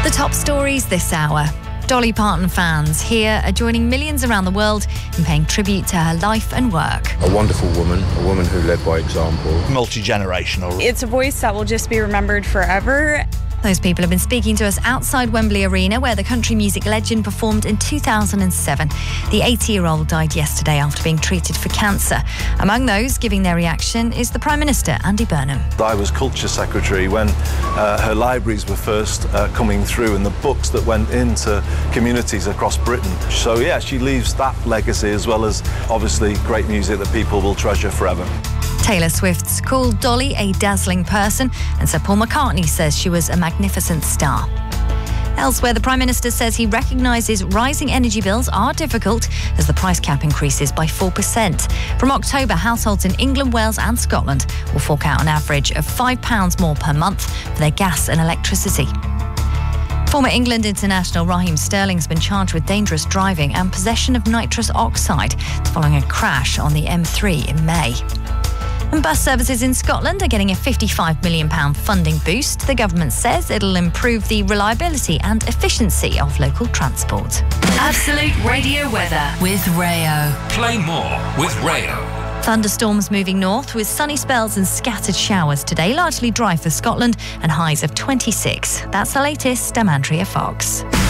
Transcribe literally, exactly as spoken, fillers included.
The top stories this hour. Dolly Parton fans here are joining millions around the world in paying tribute to her life and work. A wonderful woman, a woman who led by example. Multi-generational. It's a voice that will just be remembered forever. Those people have been speaking to us outside Wembley Arena, where the country music legend performed in two thousand seven. The eighty-year-old died yesterday after being treated for cancer. Among those giving their reaction is the Prime Minister, Andy Burnham. I was Culture Secretary when uh, her libraries were first uh, coming through and the books that went into communities across Britain. So, yeah, she leaves that legacy as well as, obviously, great music that people will treasure forever. Taylor Swift's called Dolly a dazzling person, and Sir Paul McCartney says she was a magnificent star. Elsewhere, the Prime Minister says he recognises rising energy bills are difficult as the price cap increases by four percent. From October, households in England, Wales and Scotland will fork out an average of five pounds more per month for their gas and electricity. Former England international Raheem Sterling's been charged with dangerous driving and possession of nitrous oxide following a crash on the M three in May. And bus services in Scotland are getting a fifty-five million pounds funding boost. The government says it'll improve the reliability and efficiency of local transport. Absolute Radio weather with Rayo. Play more with Rayo. Thunderstorms moving north with sunny spells and scattered showers today, largely dry for Scotland and highs of twenty-six. That's the latest. I'm Andrea Fox.